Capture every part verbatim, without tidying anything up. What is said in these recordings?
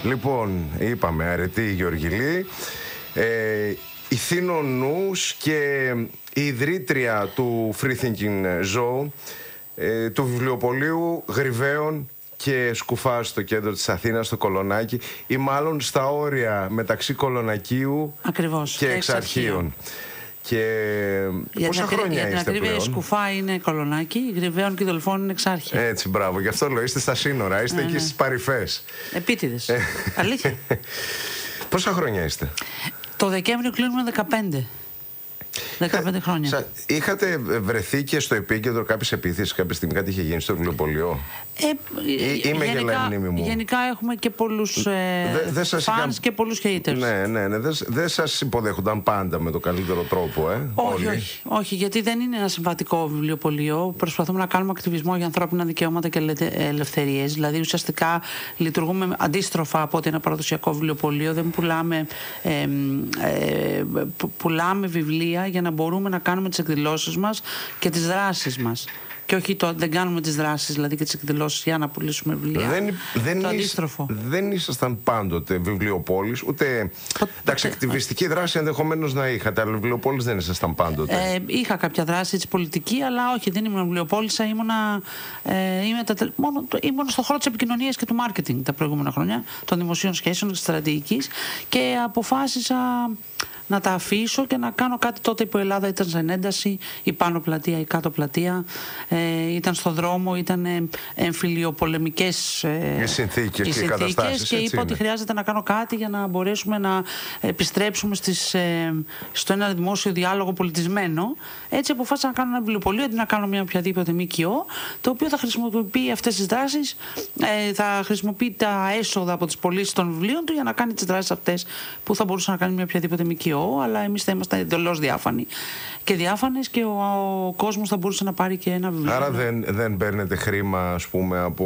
Λοιπόν, είπαμε αρετή Γεωργιλή, ε, ηθήνο νους και η ιδρύτρια του Free Thinking Zoo, ε, του βιβλιοπωλείου Γρυβαίων και Σκουφά στο κέντρο της Αθήνας, στο Κολονάκι, ή μάλλον στα όρια μεταξύ Κολονακίου Ακριβώς, και, και Εξαρχείων. Και για πόσα την, χρόνια για είστε την πλέον? Η Σκουφά είναι Κολονάκι, η Γρυβαίων και Δελφών είναι Εξάρχεια. Έτσι, μπράβο. Γι' αυτό λέω, είστε στα σύνορα, είστε ναι, εκεί ναι. στις παρυφές. Επίτηδες. Αλήθεια. Πόσα χρόνια είστε? Το Δεκέμβριο κλείνουμε δεκαπέντε. δεκαπέντε χρόνια. Σα, είχατε βρεθεί και στο επίκεντρο κάποιες επίθεσεις κάποια στιγμή, κάτι είχε γίνει στο βιβλιοπωλείο? Ε, Ή, ή με γελάει η μνήμη μου? Γενικά έχουμε και πολλούς ε, δε, δε fans είχα... και πολλούς haters. Ναι, ναι, ναι. Δεν δε σας υποδέχονταν πάντα με το καλύτερο τρόπο, ε? Όχι, όλοι. όχι, όχι, γιατί δεν είναι ένα συμβατικό βιβλιοπωλείο. Προσπαθούμε να κάνουμε ακτιβισμό για ανθρώπινα δικαιώματα και ελευθερίες. Δηλαδή, ουσιαστικά λειτουργούμε αντίστροφα από ότι ένα παραδοσιακό βιβλιοπωλείο. Δεν πουλάμε, ε, ε, πουλάμε βιβλία για να μπορούμε να κάνουμε τις εκδηλώσεις μας και τις δράσεις μας. Και όχι το, δεν κάνουμε τις δράσεις δηλαδή και τις εκδηλώσεις για να πουλήσουμε βιβλία. Δεν, δεν, το είσ, αντίστροφο. δεν ήσασταν πάντοτε βιβλιοπόλης, ούτε. Εντάξει, ακτιβιστική δράση ενδεχομένως να είχατε, αλλά βιβλιοπόλης δεν ήσασταν πάντοτε. Ε, είχα κάποια δράση της πολιτική, αλλά όχι, δεν ήμουν βιβλιοπόλησα. Ήμουνα, ε, ήμουν, τα, μόνο, ήμουν στον χώρο της επικοινωνίας και του μάρκετινγκ τα προηγούμενα χρόνια, των δημοσίων σχέσεων και της στρατηγικής, και αποφάσισα να τα αφήσω και να κάνω κάτι τότε που η Ελλάδα ήταν σε ένταση, η πάνω πλατεία, η κάτω πλατεία, ε, ήταν στο δρόμο, ήταν ε, εμφυλιοπολεμικές ε, οι συνθήκες οι και οι συνθήκες, καταστάσεις. και είπα είναι. ότι χρειάζεται να κάνω κάτι για να μπορέσουμε να επιστρέψουμε στις, ε, στο ένα δημόσιο διάλογο πολιτισμένο. Έτσι αποφάσισα να κάνω ένα βιβλιοπωλείο, αντί να κάνω μια οποιαδήποτε ΜΚΟ, το οποίο θα χρησιμοποιεί αυτές τις δράσεις, ε, θα χρησιμοποιεί τα έσοδα από τις πωλήσεις των βιβλίων του για να κάνει τις δράσεις αυτές που θα μπορούσε να κάνει μια οποιαδήποτε ΜΚΟ. Αλλά εμείς θα είμαστε εντελώς διάφανοι και διάφανες, και ο, ο κόσμος θα μπορούσε να πάρει και ένα βιβλίο. Άρα δεν, δεν παίρνετε χρήμα, ας πούμε, από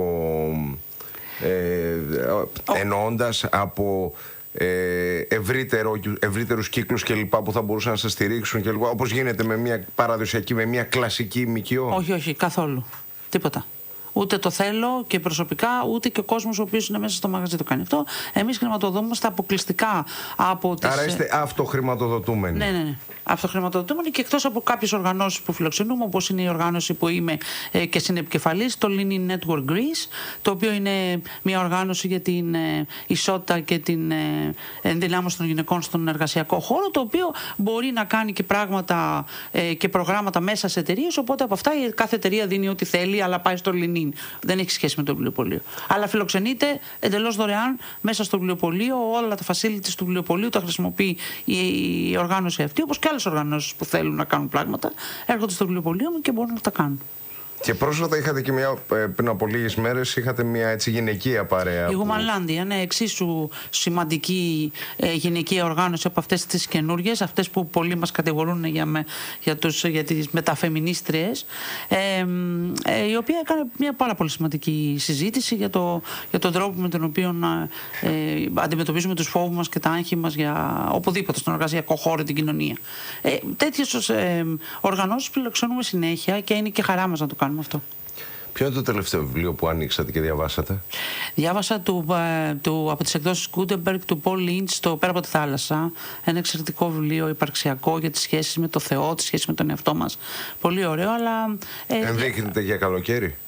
ε, εννοώντας από ε, ευρύτερο, ευρύτερους κύκλους και λοιπά που θα μπορούσαν να σας στηρίξουν και λοιπά, όπως γίνεται με μια παραδοσιακή, με μια κλασική ΜΚΟ? Όχι, όχι, καθόλου. Τίποτα. Ούτε το θέλω και προσωπικά, ούτε και ο κόσμος ο οποίος είναι μέσα στο μαγαζί το κάνει αυτό. Εμείς χρηματοδοτούμαστε αποκλειστικά από τις... Άρα είστε αυτοχρηματοδοτούμενοι. Ναι, ναι, ναι. Αυτοχρηματοδοτούμενοι, και εκτός από κάποιες οργανώσεις που φιλοξενούμε, όπως είναι η οργάνωση που είμαι ε, και συνεπικεφαλής, το Lenin Network Greece, το οποίο είναι μια οργάνωση για την ε, ισότητα και την ε, ενδυνάμωση των γυναικών στον εργασιακό χώρο, το οποίο μπορεί να κάνει και πράγματα ε, και προγράμματα μέσα σε εταιρείες. Οπότε από αυτά η κάθε εταιρεία δίνει ό,τι θέλει, αλλά πάει στο Lenin. Δεν έχει σχέση με το βιβλιοπωλείο. Αλλά φιλοξενείται εντελώς δωρεάν μέσα στο βιβλιοπωλείο. Όλα τα facilities του βιβλιοπωλείου τα χρησιμοποιεί η οργάνωση αυτή, όπως και άλλες οργανώσεις που θέλουν να κάνουν πράγματα. Έρχονται στο βιβλιοπωλείο μου και μπορούν να τα κάνουν. Και πρόσφατα είχατε και μια, πριν από λίγες μέρες, είχατε μια έτσι γυναικεία παρέα. Η Γουμανλάνδια, ναι, εξίσου σημαντική ε, γυναικεία οργάνωση από αυτές τις καινούργιες, αυτές που πολλοί μας κατηγορούν για, με, για, τους, για τις μεταφεμινίστριες, ε, ε, η οποία έκανε μια πάρα πολύ σημαντική συζήτηση για, το, για τον τρόπο με τον οποίο να, ε, αντιμετωπίζουμε τους φόβους μας και τα άγχη μας για οπουδήποτε στον εργασιακό χώρο, την κοινωνία. Ε, τέτοιες ε, οργανώσεις φιλοξενούμε συνέχεια και είναι και χαρά μας να το κάνουμε αυτό. Ποιο είναι το τελευταίο βιβλίο που ανοίξατε και διαβάσατε? Διάβασα του, του, από τις εκδόσεις Gutenberg του Paul Lynch, το «Πέρα από τη θάλασσα». Ένα εξαιρετικό βιβλίο υπαρξιακό για τις σχέσεις με το Θεό, τις σχέσεις με τον εαυτό μας. Πολύ ωραίο, αλλά... Ε, ενδείχνεται για καλοκαίρι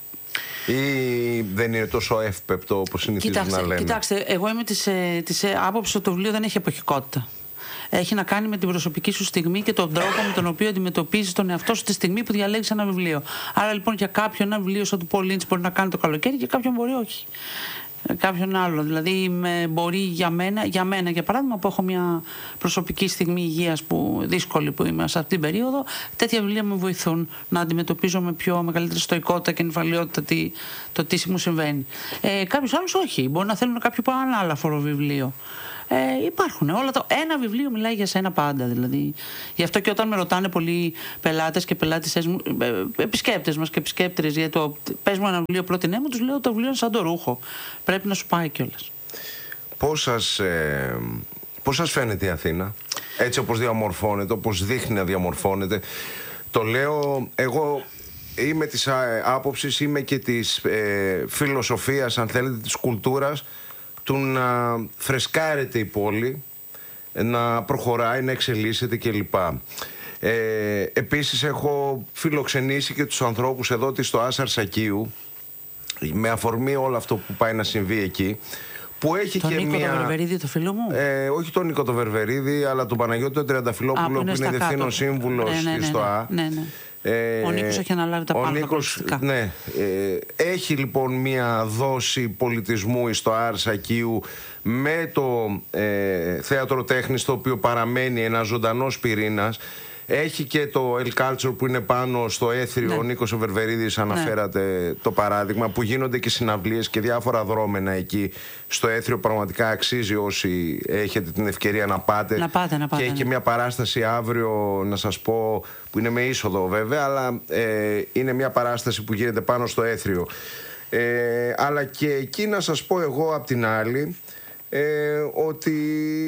ή δεν είναι τόσο εύπεπτο όπως συνηθίζουν να λένε? Κοιτάξτε, εγώ είμαι της, της άποψης ότι το βιβλίο δεν έχει εποχικότητα. Έχει να κάνει με την προσωπική σου στιγμή και τον τρόπο με τον οποίο αντιμετωπίζεις τον εαυτό σου τη στιγμή που διαλέγεις ένα βιβλίο. Άρα λοιπόν για κάποιον ένα βιβλίο σαν του Paul Lynch μπορεί να κάνει το καλοκαίρι και κάποιον μπορεί όχι. Κάποιον άλλο. Δηλαδή μπορεί για μένα, για μένα για παράδειγμα, που έχω μια προσωπική στιγμή υγείας που, δύσκολη που είμαι σε αυτήν την περίοδο, τέτοια βιβλία με βοηθούν να αντιμετωπίζω με πιο μεγαλύτερη στοικότητα και νυφαλιότητα τι, το τι μου συμβαίνει. Ε, Κάποιος άλλος όχι. Μπορεί να θέλουν κάποιο ανάλαφρο βιβλίο. Ε, υπάρχουν όλα το, ένα βιβλίο μιλάει για σένα πάντα, δηλαδή. Γι' αυτό και όταν με ρωτάνε πολλοί πελάτες και πελάτησες μου, ε, επισκέπτες μας και επισκέπτρες, για το πες μου ένα βιβλίο, πρότεινέ μου, τους λέω το βιβλίο είναι σαν το ρούχο. Πρέπει να σου πάει κιόλας. Πώς σας, ε, πώς σας φαίνεται η Αθήνα, έτσι όπως διαμορφώνεται, όπως δείχνει να διαμορφώνεται? Το λέω εγώ. Είμαι της άποψης, είμαι και της ε, φιλοσοφίας, αν θέλετε, της κουλτούρας του να φρεσκάρεται η πόλη, να προχωράει, να εξελίσσεται κλπ. Ε, επίσης έχω φιλοξενήσει και τους ανθρώπους εδώ της στο Άσα Αρσακίου, με αφορμή όλο αυτό που πάει να συμβεί εκεί, που έχει τον και Νίκο μια... τον Βερβερίδη, το φίλο μου. Ε, όχι τον Νίκο τον Βερβερίδη, αλλά τον Παναγιώτη τον Τριανταφυλόπουλο, που είναι διευθύνων σύμβουλος ναι, ναι, ναι, στο ΑΑ. Ναι, ναι. Ε, ο Νίκος έχει αναλάβει τα πάντα. Νίκος, ναι, ε, έχει λοιπόν μια δόση πολιτισμού στο Αρσακίου με το ε, θέατρο τέχνης, το οποίο παραμένει ένας ζωντανός πυρήνας. Έχει και το El Culture που είναι πάνω στο Έθριο. Ναι. Ο Νίκος ο Βερβερίδης αναφέρατε, ναι, το παράδειγμα, που γίνονται και συναυλίες και διάφορα δρόμενα εκεί στο Έθριο. Πραγματικά αξίζει όσοι έχετε την ευκαιρία να πάτε. Να πάτε, να πάτε. Και έχει ναι. και μια παράσταση αύριο, να σας πω, που είναι με είσοδο βέβαια, αλλά ε, είναι μια παράσταση που γίνεται πάνω στο Έθριο. Ε, αλλά και εκεί να σας πω εγώ απ' την άλλη ε, ότι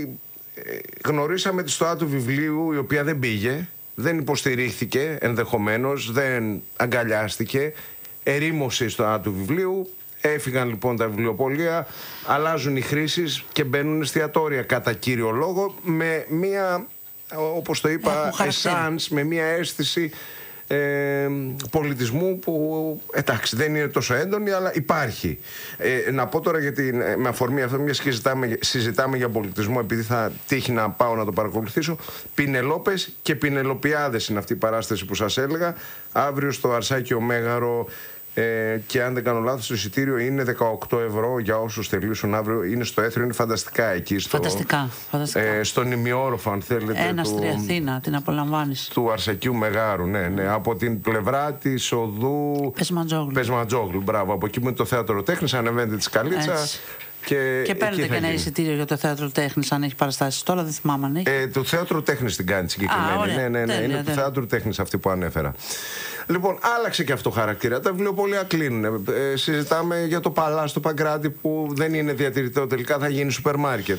γνωρίσαμε τη στοά του βιβλίου, η οποία δεν πήγε, δεν υποστηρίχθηκε ενδεχομένως, δεν αγκαλιάστηκε, ερήμωσε η στοά του βιβλίου. Έφυγαν λοιπόν τα βιβλιοπωλεία, αλλάζουν οι χρήσεις και μπαίνουν εστιατόρια κατά κύριο λόγο, με μία, όπως το είπα, εσάνς, με μία αίσθηση Ε, πολιτισμού που εντάξει δεν είναι τόσο έντονη, αλλά υπάρχει. Ε, να πω τώρα γιατί με αφορμή αυτό, μιας και συζητάμε, συζητάμε για πολιτισμό, επειδή θα τύχει να πάω να το παρακολουθήσω, Πινελόπες και Πινελοπιάδες είναι αυτή η παράσταση που σας έλεγα, αύριο στο Αρσάκιο Μέγαρο. Ε, και αν δεν κάνω λάθος, το εισιτήριο είναι δεκαοκτώ ευρώ για όσους θελήσουν αύριο. Είναι στο Έθριο, είναι φανταστικά εκεί. Στο, φανταστικά. φανταστικά. Ε, στον ημιόροφο, αν θέλετε. Ένα στη Αθήνα, την απολαμβάνεις. Του Αρσακίου Μεγάρου, ναι, ναι. Από την πλευρά της οδού Πεσματζόγλου. Πεσματζόγλου, μπράβο. Από εκεί με το θέατρο τέχνης, ανεβαίνετε τη Σκαλίτσα. Και, και παίρνετε και ένα εισιτήριο για το θέατρο τέχνης, αν έχει παραστάσεις. Τώρα δεν θυμάμαι αν έχει. Ε, το θέατρο τέχνης την κάνει συγκεκριμένη. Ναι, ναι, ναι. Τέλεια, είναι τέλεια. Το θέατρο τέχνης αυτή που ανέφερα. Λοιπόν, άλλαξε και αυτό χαρακτήρα. Τα βιβλιοπωλεία κλείνουν. Ε, συζητάμε για το Παλάς του Παγκράτη, που δεν είναι διατηρητέο, τελικά θα γίνει σούπερ μάρκετ.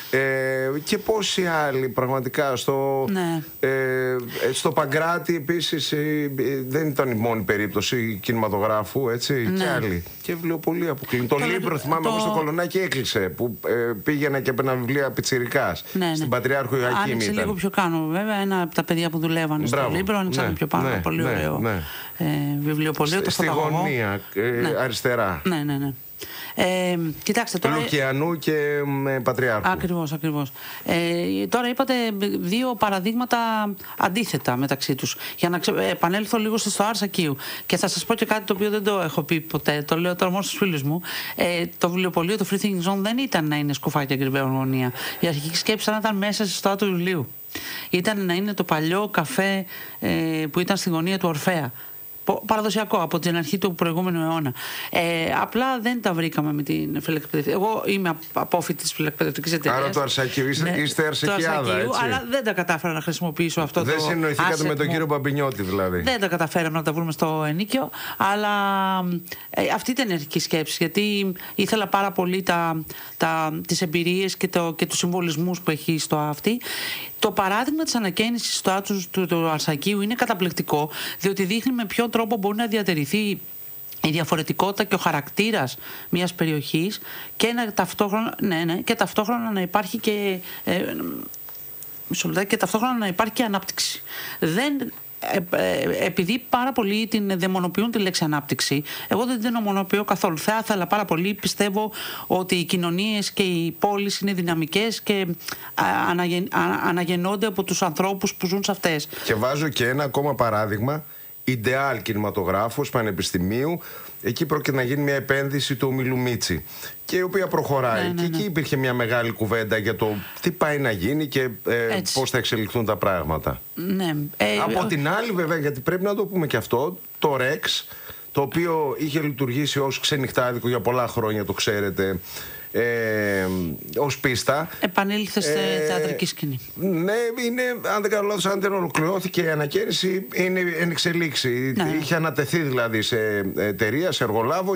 Ε, και πόσοι άλλοι πραγματικά στο, ναι. ε, στο Παγκράτη επίσης ε, δεν ήταν η μόνη περίπτωση κινηματογράφου, έτσι, ναι. Και άλλοι. Και βιβλιοπωλεία που κλείνουν. Το, το Λίμπρο, θυμάμαι, το... εγώ στο Κολονάκι έκλεισε, που ε, πήγαινα και έπαιρνα βιβλία πιτσιρικάς. Ναι, ναι. Στην Πατριάρχου Ιωακήμ ήταν. Άνοιξε λίγο πιο κάνω, βέβαια. Ένα από τα παιδιά που δουλεύαν στο Λίμπρο άνοιξαν, ναι, πιο πάνω. Ναι, πολύ, ναι, ωραίο, ναι. Ε, βιβλιοπωλείο. Στη γωνία, ε, ναι. αριστερά. Ναι, ναι, ναι. Ε, κοιτάξτε τώρα. Λουκιανού και με Πατριάρχου. Ακριβώς, ακριβώς. Ε, τώρα είπατε δύο παραδείγματα αντίθετα μεταξύ τους. Για να ξε... επανέλθω λίγο στο Αρσακίου. Και θα σας πω και κάτι το οποίο δεν το έχω πει ποτέ. Το λέω τώρα μόνο στους φίλους μου. Ε, το βιβλιοπωλείο, το Free Thinking Zone, δεν ήταν να είναι σκουφάκι και κρυβαία γωνία. Η αρχική σκέψη ήταν να ήταν μέσα στη στοά του βιβλίου. Ήταν να είναι το παλιό καφέ ε, που ήταν στη γωνία του Ορφέα. Παραδοσιακό από την αρχή του προηγούμενου αιώνα. Ε, απλά δεν τα βρήκαμε με την φιλεκπαιδευτική. Εγώ είμαι απόφοιτη τη φιλεκπαιδευτική εταιρεία. Άρα το Αρσακίου, είστε, ναι, είστε Αρσακιάδα, έτσι. Αλλά δεν τα κατάφερα να χρησιμοποιήσω αυτό. Δεν το. Δεν συνοηθήκατε με τον κύριο Μπαμπινιώτη, δηλαδή. Δεν τα καταφέραμε να τα βρούμε στο ενίκιο. Αλλά ε, αυτή ήταν η αρχική σκέψη. Γιατί ήθελα πάρα πολύ τα, τα, τις εμπειρίες και, το, και τους συμβολισμούς που έχει στο αυτή. Το παράδειγμα της ανακαίνησης του, του, του, του Αρσακίου είναι καταπληκτικό, διότι δείχνει με ποιο τρόπο μπορεί να διατηρηθεί η διαφορετικότητα και ο χαρακτήρας μιας περιοχής και, να, ταυτόχρονα, ναι, ναι, και ταυτόχρονα να υπάρχει και, ε, και ταυτόχρονα να υπάρχει και ανάπτυξη. Δεν... Επειδή πάρα πολλοί την δαιμονοποιούν τη λέξη ανάπτυξη, εγώ δεν την δαιμονοποιώ καθόλου. Θα ήθελα πάρα πολύ, πιστεύω ότι οι κοινωνίες και οι πόλεις είναι δυναμικές και αναγεννώνται από τους ανθρώπους που ζουν σε αυτές. Και βάζω και ένα ακόμα παράδειγμα. Ιντεάλ κινηματογράφος πανεπιστημίου. Εκεί πρόκειται να γίνει μια επένδυση του ομίλου Μίτσι, και η οποία προχωράει. Ναι, ναι, ναι. Και εκεί υπήρχε μια μεγάλη κουβέντα για το τι πάει να γίνει και ε, πώς θα εξελιχθούν τα πράγματα. Ναι. Ε, Από ε, την άλλη, βέβαια, γιατί πρέπει να το πούμε και αυτό, το Ρεξ, το οποίο είχε λειτουργήσει ως ξενυχτάδικο για πολλά χρόνια, το ξέρετε, Ε, ως πίστα. Επανήλθε σε ε, θεατρική σκηνή. Ναι, είναι, αν δεν κάνω λάθος, αν δεν ολοκληρώθηκε η ανακαίνιση, είναι εν εξελίξη. Ναι. Είχε ανατεθεί δηλαδή σε εταιρεία, σε εργολάβο.